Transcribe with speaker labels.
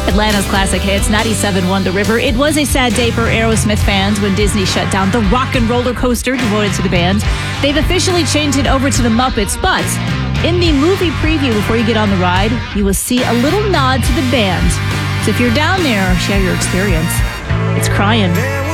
Speaker 1: Atlanta's classic hits, 97.1 The River. It was a sad day for Aerosmith fans when Disney shut down the rock and roller coaster devoted to the band. They've officially changed it over to the Muppets, but in the movie preview before you get on the ride, you will see a little nod to the band. So if you're down there, share your experience. It's Crying.